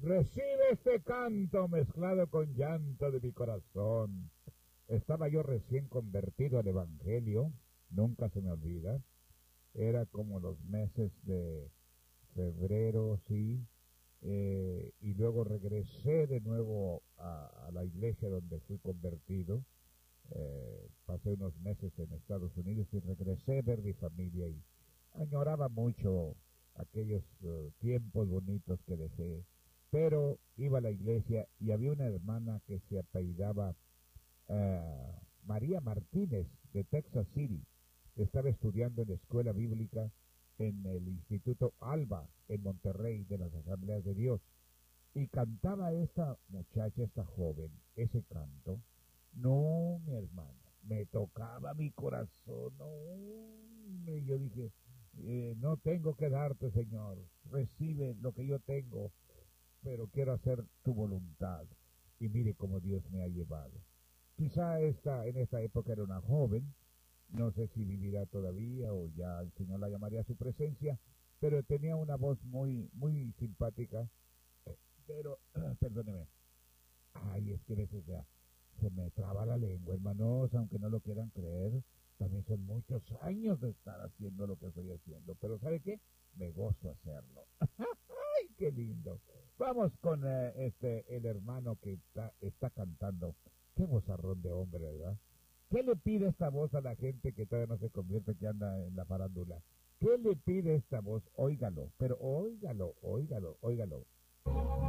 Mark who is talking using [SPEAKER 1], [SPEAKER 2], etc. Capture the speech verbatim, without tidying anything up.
[SPEAKER 1] Recibe este canto mezclado con llanto de mi corazón. Estaba yo recién convertido al Evangelio, nunca se me olvida. Era como los meses de febrero, sí, eh, y luego regresé de nuevo a, a la iglesia donde fui convertido. Eh, pasé unos meses en Estados Unidos y regresé a ver mi familia y añoraba mucho aquellos uh, tiempos bonitos que dejé. Pero iba a la iglesia y había una hermana que se apellidaba uh, María Martínez de Texas City. Estaba estudiando en la escuela bíblica en el Instituto Alba en Monterrey de las Asambleas de Dios. Y cantaba esta muchacha, esta joven, ese canto. No, mi hermano, me tocaba mi corazón. No, y yo dije, eh, no tengo que darte, Señor. Recibe lo que yo tengo, pero quiero hacer tu voluntad. Y mire cómo Dios me ha llevado. Quizá esta, en esta época era una joven, no sé si vivirá todavía o ya el Señor la llamaría a su presencia, pero tenía una voz muy, muy simpática. Pero, perdóneme, ay, es que a veces ya se me traba la lengua, hermanos, aunque no lo quieran creer. También son muchos años de estar haciendo lo que estoy haciendo, pero ¿sabe qué? Me gozo hacerlo. ¡Ay, qué lindo! Vamos con eh, este el hermano que está, está cantando. Qué vozarrón de hombre, ¿verdad? ¿Qué le pide esta voz a la gente que todavía no se convierte, que anda en la farándula? ¿Qué le pide esta voz? Óigalo, pero óigalo, óigalo, óigalo.